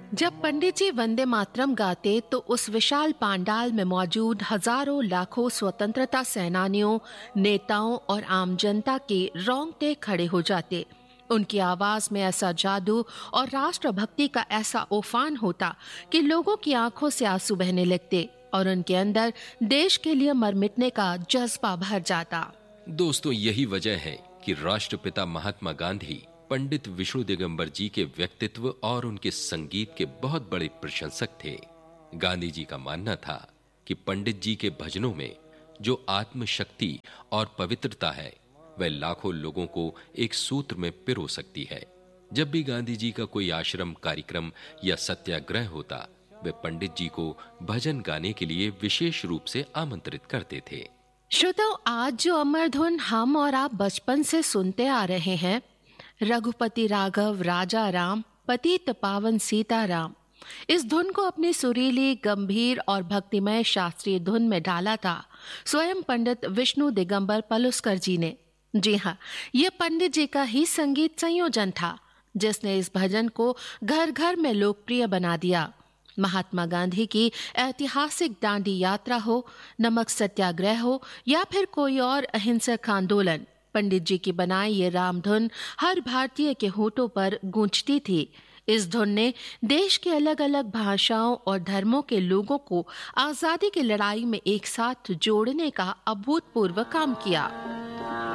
जब पंडित जी वंदे मातरम गाते तो उस विशाल पांडाल में मौजूद हजारों लाखों स्वतंत्रता सेनानियों, नेताओं और आम जनता के रोंगटे खड़े हो जाते। उनकी आवाज में ऐसा जादू और राष्ट्रभक्ति का ऐसा उफान होता कि लोगों की आंखों से आंसू बहने लगते और उनके अंदर देश के लिए मर मिटने का जज्बा भर जाता। दोस्तों, यही वजह है कि राष्ट्रपिता महात्मा गांधी पंडित विष्णु दिगंबर जी के व्यक्तित्व और उनके संगीत के बहुत बड़े प्रशंसक थे। गांधी जी का मानना था कि पंडित जी के भजनों में जो आत्मशक्ति और पवित्रता है, वह लाखों लोगों को एक सूत्र में पिरो सकती है। जब भी गांधी जी का कोई आश्रम कार्यक्रम या सत्याग्रह होता, वे पंडित जी को भजन गाने के लिए विशेष रूप से आमंत्रित करते थे। श्रोताओ, आज जो अमर धुन हम और आप बचपन से सुनते आ रहे हैं, रघुपति राघव राजा राम पतित पावन सीताराम, इस धुन को अपनी सुरीली, गंभीर और भक्तिमय शास्त्रीय धुन में डाला था स्वयं पंडित विष्णु दिगंबर पलुस्कर जी ने। जी हाँ, ये पंडित जी का ही संगीत संयोजन था जिसने इस भजन को घर घर में लोकप्रिय बना दिया। महात्मा गांधी की ऐतिहासिक दांडी यात्रा हो, नमक सत्याग्रह हो या फिर कोई और अहिंसक आंदोलन, पंडित जी की बनाई ये राम धुन हर भारतीय के होठों पर गूंजती थी। इस धुन ने देश के अलग अलग भाषाओं और धर्मों के लोगों को आजादी की लड़ाई में एक साथ जोड़ने का अभूतपूर्व काम किया।